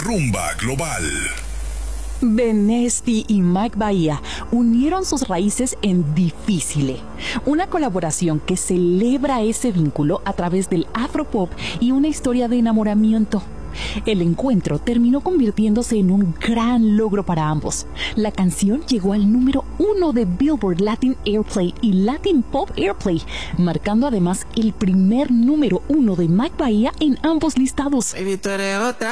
Rumba Global. Benesti y Mike Bahía unieron sus raíces en Difícile, una colaboración que celebra ese vínculo a través del afropop y una historia de enamoramiento. El encuentro terminó convirtiéndose en un gran logro para ambos. La canción llegó al número 1 de Billboard Latin Airplay y Latin Pop Airplay, marcando además el primer número 1 de Mike Bahía en ambos listados. Baby, tú eres otra.